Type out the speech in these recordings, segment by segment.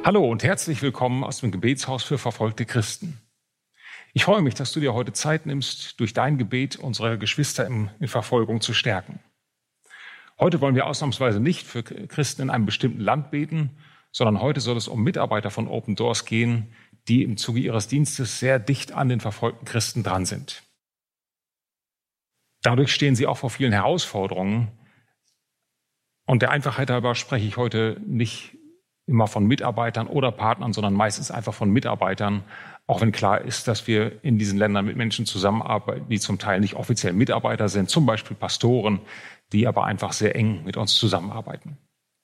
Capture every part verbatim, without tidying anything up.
Hallo und herzlich willkommen aus dem Gebetshaus für verfolgte Christen. Ich freue mich, dass du dir heute Zeit nimmst, durch dein Gebet unsere Geschwister in Verfolgung zu stärken. Heute wollen wir ausnahmsweise nicht für Christen in einem bestimmten Land beten, sondern heute soll es um Mitarbeiter von Open Doors gehen, die im Zuge ihres Dienstes sehr dicht an den verfolgten Christen dran sind. Dadurch stehen sie auch vor vielen Herausforderungen. Und der Einfachheit halber spreche ich heute nicht immer von Mitarbeitern oder Partnern, sondern meistens einfach von Mitarbeitern, auch wenn klar ist, dass wir in diesen Ländern mit Menschen zusammenarbeiten, die zum Teil nicht offiziell Mitarbeiter sind, zum Beispiel Pastoren, die aber einfach sehr eng mit uns zusammenarbeiten.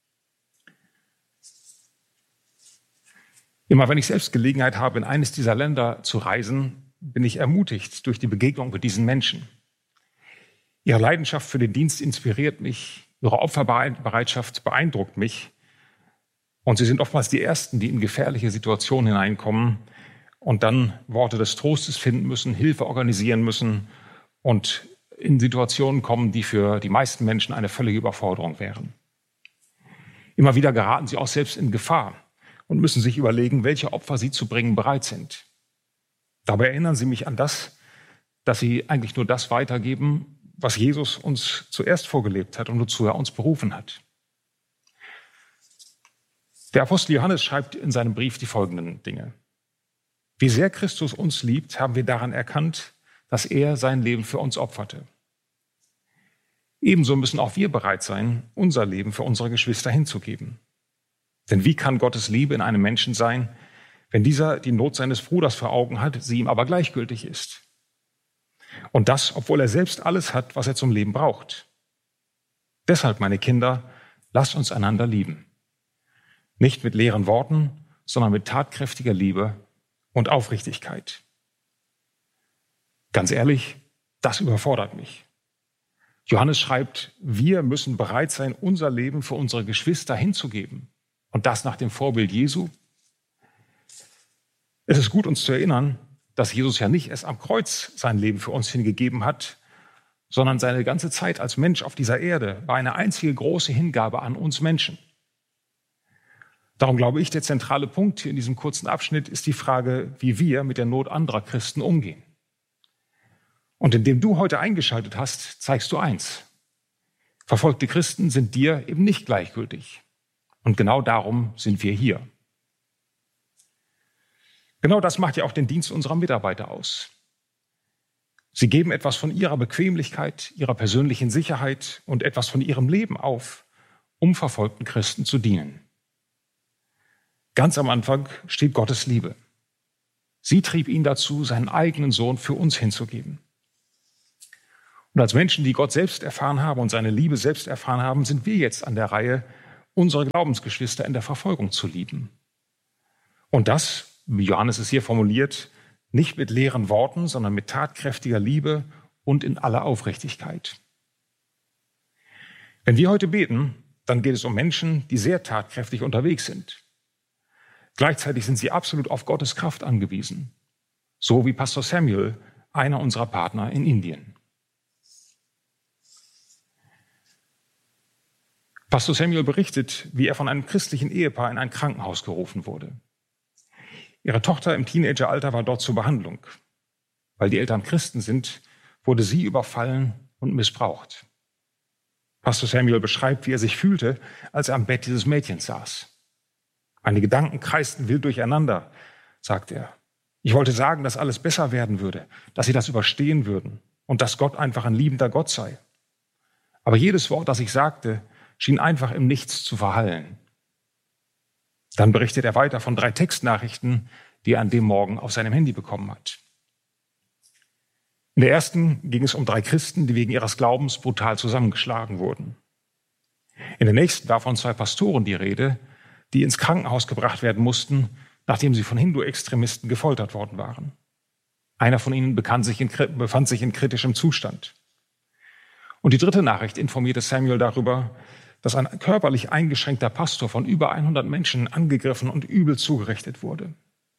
Immer wenn ich selbst Gelegenheit habe, in eines dieser Länder zu reisen, bin ich ermutigt durch die Begegnung mit diesen Menschen. Ihre Leidenschaft für den Dienst inspiriert mich, ihre Opferbereitschaft beeindruckt mich. Und sie sind oftmals die Ersten, die in gefährliche Situationen hineinkommen und dann Worte des Trostes finden müssen, Hilfe organisieren müssen und in Situationen kommen, die für die meisten Menschen eine völlige Überforderung wären. Immer wieder geraten sie auch selbst in Gefahr und müssen sich überlegen, welche Opfer sie zu bringen bereit sind. Dabei erinnern sie mich an das, dass sie eigentlich nur das weitergeben, was Jesus uns zuerst vorgelebt hat und wozu er uns berufen hat. Der Apostel Johannes schreibt in seinem Brief die folgenden Dinge. Wie sehr Christus uns liebt, haben wir daran erkannt, dass er sein Leben für uns opferte. Ebenso müssen auch wir bereit sein, unser Leben für unsere Geschwister hinzugeben. Denn wie kann Gottes Liebe in einem Menschen sein, wenn dieser die Not seines Bruders vor Augen hat, sie ihm aber gleichgültig ist? Und das, obwohl er selbst alles hat, was er zum Leben braucht. Deshalb, meine Kinder, lasst uns einander lieben. Nicht mit leeren Worten, sondern mit tatkräftiger Liebe und Aufrichtigkeit. Ganz ehrlich, das überfordert mich. Johannes schreibt, wir müssen bereit sein, unser Leben für unsere Geschwister hinzugeben. Und das nach dem Vorbild Jesu. Es ist gut, uns zu erinnern, dass Jesus ja nicht erst am Kreuz sein Leben für uns hingegeben hat, sondern seine ganze Zeit als Mensch auf dieser Erde war eine einzige große Hingabe an uns Menschen. Darum glaube ich, der zentrale Punkt hier in diesem kurzen Abschnitt ist die Frage, wie wir mit der Not anderer Christen umgehen. Und indem du heute eingeschaltet hast, zeigst du eins. Verfolgte Christen sind dir eben nicht gleichgültig. Und genau darum sind wir hier. Genau das macht ja auch den Dienst unserer Mitarbeiter aus. Sie geben etwas von ihrer Bequemlichkeit, ihrer persönlichen Sicherheit und etwas von ihrem Leben auf, um verfolgten Christen zu dienen. Ganz am Anfang steht Gottes Liebe. Sie trieb ihn dazu, seinen eigenen Sohn für uns hinzugeben. Und als Menschen, die Gott selbst erfahren haben und seine Liebe selbst erfahren haben, sind wir jetzt an der Reihe, unsere Glaubensgeschwister in der Verfolgung zu lieben. Und das, wie Johannes es hier formuliert, nicht mit leeren Worten, sondern mit tatkräftiger Liebe und in aller Aufrichtigkeit. Wenn wir heute beten, dann geht es um Menschen, die sehr tatkräftig unterwegs sind. Gleichzeitig sind sie absolut auf Gottes Kraft angewiesen, so wie Pastor Samuel, einer unserer Partner in Indien. Pastor Samuel berichtet, wie er von einem christlichen Ehepaar in ein Krankenhaus gerufen wurde. Ihre Tochter im Teenageralter war dort zur Behandlung. Weil die Eltern Christen sind, wurde sie überfallen und missbraucht. Pastor Samuel beschreibt, wie er sich fühlte, als er am Bett dieses Mädchens saß. Meine Gedanken kreisten wild durcheinander, sagt er. Ich wollte sagen, dass alles besser werden würde, dass sie das überstehen würden und dass Gott einfach ein liebender Gott sei. Aber jedes Wort, das ich sagte, schien einfach im Nichts zu verhallen. Dann berichtet er weiter von drei Textnachrichten, die er an dem Morgen auf seinem Handy bekommen hat. In der ersten ging es um drei Christen, die wegen ihres Glaubens brutal zusammengeschlagen wurden. In der nächsten war von zwei Pastoren die Rede, die ins Krankenhaus gebracht werden mussten, nachdem sie von Hindu-Extremisten gefoltert worden waren. Einer von ihnen befand sich in, befand sich in kritischem Zustand. Und die dritte Nachricht informierte Samuel darüber, dass ein körperlich eingeschränkter Pastor von über hundert Menschen angegriffen und übel zugerichtet wurde.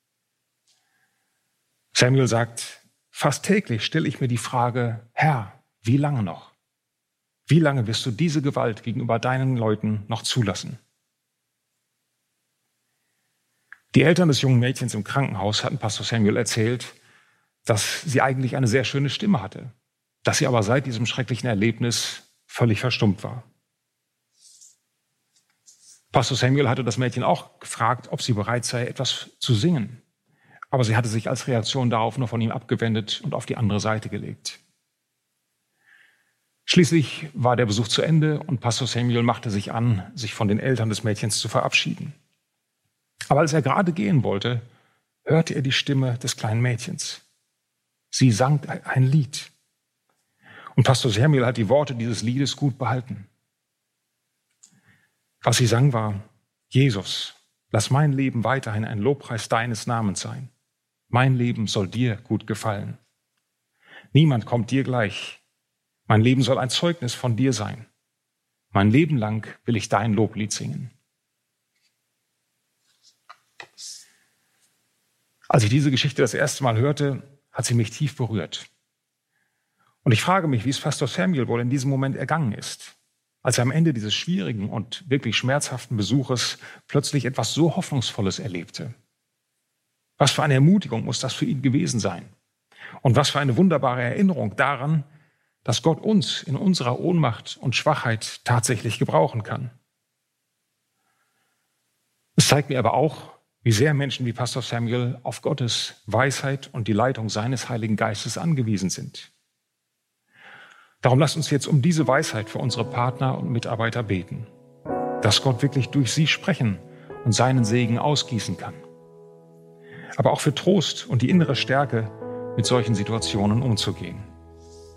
Samuel sagt, fast täglich stelle ich mir die Frage, Herr, wie lange noch? Wie lange wirst du diese Gewalt gegenüber deinen Leuten noch zulassen? Die Eltern des jungen Mädchens im Krankenhaus hatten Pastor Samuel erzählt, dass sie eigentlich eine sehr schöne Stimme hatte, dass sie aber seit diesem schrecklichen Erlebnis völlig verstummt war. Pastor Samuel hatte das Mädchen auch gefragt, ob sie bereit sei, etwas zu singen. Aber sie hatte sich als Reaktion darauf nur von ihm abgewendet und auf die andere Seite gelegt. Schließlich war der Besuch zu Ende und Pastor Samuel machte sich an, sich von den Eltern des Mädchens zu verabschieden. Aber als er gerade gehen wollte, hörte er die Stimme des kleinen Mädchens. Sie sang ein Lied. Und Pastor Samuel hat die Worte dieses Liedes gut behalten. Was sie sang war: Jesus, lass mein Leben weiterhin ein Lobpreis deines Namens sein. Mein Leben soll dir gut gefallen. Niemand kommt dir gleich. Mein Leben soll ein Zeugnis von dir sein. Mein Leben lang will ich dein Loblied singen. Als ich diese Geschichte das erste Mal hörte, hat sie mich tief berührt. Und ich frage mich, wie es Pastor Samuel wohl in diesem Moment ergangen ist, als er am Ende dieses schwierigen und wirklich schmerzhaften Besuches plötzlich etwas so Hoffnungsvolles erlebte. Was für eine Ermutigung muss das für ihn gewesen sein? Und was für eine wunderbare Erinnerung daran, dass Gott uns in unserer Ohnmacht und Schwachheit tatsächlich gebrauchen kann. Es zeigt mir aber auch, wie sehr Menschen wie Pastor Samuel auf Gottes Weisheit und die Leitung seines Heiligen Geistes angewiesen sind. Darum lasst uns jetzt um diese Weisheit für unsere Partner und Mitarbeiter beten, dass Gott wirklich durch sie sprechen und seinen Segen ausgießen kann. Aber auch für Trost und die innere Stärke, mit solchen Situationen umzugehen.